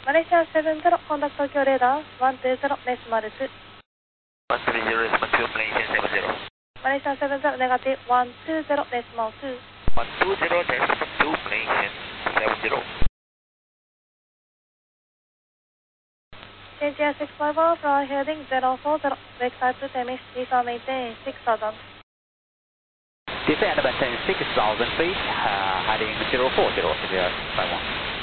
Malaysia 70, contact Tokyo radar 120 decimal 2. 130 decimal 2, Malaysia 70. Malaysia 70, negative 120 decimal 2. 120 decimal 2, Malaysia 70. JGR 651, fly heading 040, backside to Temis, please maintain 6000. Descend maintain 6000 feet, heading 040, 051.